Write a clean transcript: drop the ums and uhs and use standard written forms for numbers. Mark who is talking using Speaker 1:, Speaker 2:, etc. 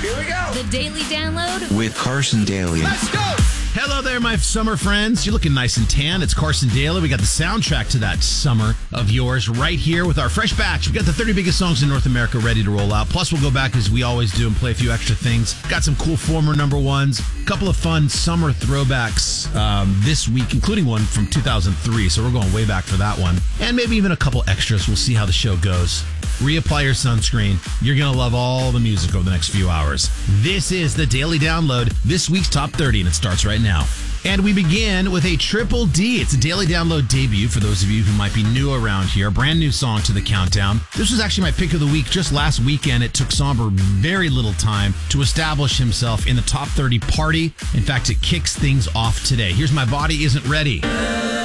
Speaker 1: Here we go.
Speaker 2: The Daily Download
Speaker 3: with Carson Daly.
Speaker 1: Let's go.
Speaker 4: Hello there, my summer friends. You're looking nice and tan. It's Carson Daly. We got the soundtrack to that summer of yours right here with our fresh batch. We got the 30 biggest songs in North America ready to roll out. Plus, we'll go back as we always do and play a few extra things. Got some cool former number ones. A couple of fun summer throwbacks this week, including one from 2003. So we're going way back for that one. And maybe even a couple extras. We'll see how the show goes. Reapply your sunscreen. You're going to love all the music over the next few hours. This is the Daily Download, this week's Top 30, and it starts right now. And we begin with a Triple D. It's a Daily Download debut for those of you who might be new around here. A brand new song to the countdown. This was actually my pick of the week just last weekend. It took Somber very little time to establish himself in the Top 30 party. In fact, it kicks things off today. Here's My Body Isn't Ready.